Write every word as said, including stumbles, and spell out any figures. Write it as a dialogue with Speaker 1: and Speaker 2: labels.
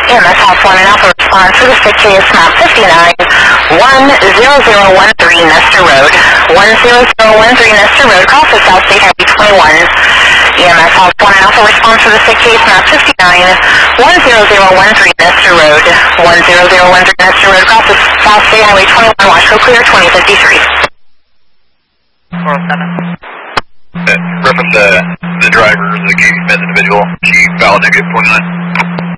Speaker 1: E M S House one and Alpha response for the sick case map fifty-nine one zero zero one three Nestor Road. one zero zero one three Nestor Road, call for South State Highway twenty-one. E M S House one and Alpha response for the sick case map fifty-nine one zero zero one three Nestor Road. one zero zero one three Nestor Road, call for South State Highway twenty-one, Washco clear twenty fifty-three.
Speaker 2: four oh seven.
Speaker 3: Uh, reference uh, the driver, the case meth individual, she filed negative twenty-nine.